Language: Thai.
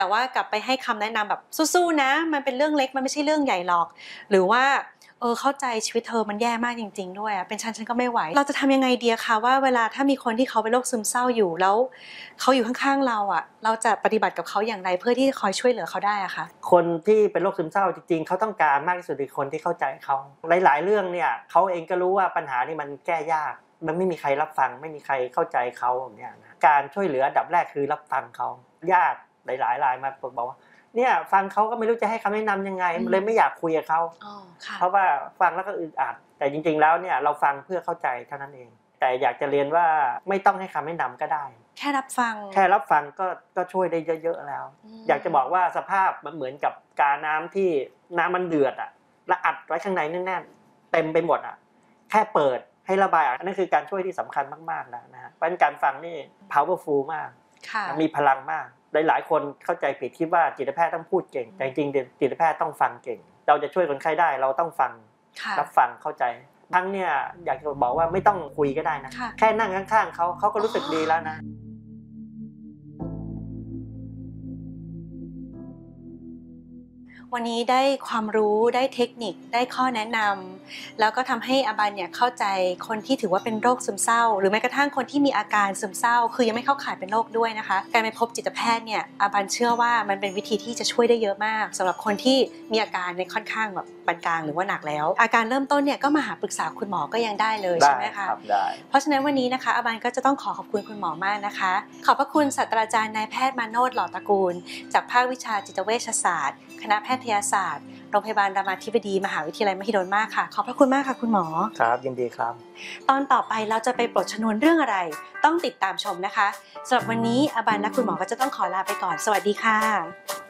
แต่ว่ากลับไปให้คำแนะนำแบบสู้ๆนะมันเป็นเรื่องเล็กมันไม่ใช่เรื่องใหญ่หรอกหรือว่าเข้าใจชีวิตเธอมันแย่มากจริงๆด้วยเป็นฉันก็ไม่ไหวเราจะทำยังไงดีคะว่าเวลาถ้ามีคนที่เขาเป็นโรคซึมเศร้าอยู่แล้วเขาอยู่ข้างๆเราเราจะปฏิบัติกับเขาอย่างไรเพื่อที่จะคอยช่วยเหลือเขาได้อะคะคนที่เป็นโรคซึมเศร้าจริงๆเขาต้องการมากที่สุดคือคนที่เข้าใจเขาหลายๆเรื่องเนี่ยเขาเองก็รู้ว่าปัญหานี่มันแก้ยากมันไม่มีใครรับฟังไม่มีใครเข้าใจเขาเนี่ยนะการช่วยเหลืออันดับแรกคือรับฟังเขาญาติหลายๆรายมาบอกว่าเนี่ยฟังเขาก็ไม่รู้จะให้คำแนะนำยังไงเลยไม่อยากคุยกับเขาเพราะว่าฟังแล้วก็อึดอัดแต่จริงๆแล้วเนี่ยเราฟังเพื่อเข้าใจเท่านั้นเองแต่อยากจะเรียนว่าไม่ต้องให้คำแนะนำก็ได้แค่รับฟังก็ช่วยได้เยอะๆแล้วอยากจะบอกว่าสภาพมันเหมือนกับกาน้ำที่น้ำมันเดือดแล้วอัดไว้ข้างในแน่นๆเต็มไปหมดแค่เปิดให้ระบายนั่นคือการช่วยที่สำคัญมากๆแล้วนะฮะเพราะฉะนั้นการฟังนี่ powerful มากมีพลังมากหลายๆคนเข้าใจผิดคิดว่าจิตแพทย์ต้องพูดเก่งแต่จริงๆจิตแพทย์ต้องฟังเก่งเราจะช่วยคนไข้ได้เราต้องฟังรับฟังเข้าใจทั้งเนี่ยอยากจะบอกว่าไม่ต้องคุยก็ได้นะแค่นั่งข้างๆเขาก็รู้สึกดีแล้วนะวันนี้ได้ความรู้ได้เทคนิคได้ข้อแนะนำแล้วก็ทำให้อบันเนี่ยเข้าใจคนที่ถือว่าเป็นโรคซึมเศร้าหรือแม้กระทั่งคนที่มีอาการซึมเศร้าคือยังไม่เข้าข่ายเป็นโรคด้วยนะคะการไปพบจิตแพทย์เนี่ยอบันเชื่อว่ามันเป็นวิธีที่จะช่วยได้เยอะมากสำหรับคนที่มีอาการในค่อนข้างแบบปานกลางหรือว่าหนักแล้วอาการเริ่มต้นเนี่ยก็มาหาปรึกษาคุณหมอก็ยังได้เลยใช่ไหมคะได้เพราะฉะนั้นวันนี้นะคะอบันก็จะต้องขอบคุณคุณหมอมากนะคะขอบพระคุณศาสตราจารย์นายแพทย์มาโนช หล่อตระกูลจากภาควิชาจิตเวชศาสตร์คณะแพทยศาสตร์โรงพยาบาลรามาธิบดีมหาวิทยาลัยมหิดลมากค่ะขอบพระคุณมากค่ะคุณหมอครับยินดีครับตอนต่อไปเราจะไปปลดชนวนเรื่องอะไรต้องติดตามชมนะคะสำหรับวันนี้อบันและคุณหมอก็จะต้องขอลาไปก่อนสวัสดีค่ะ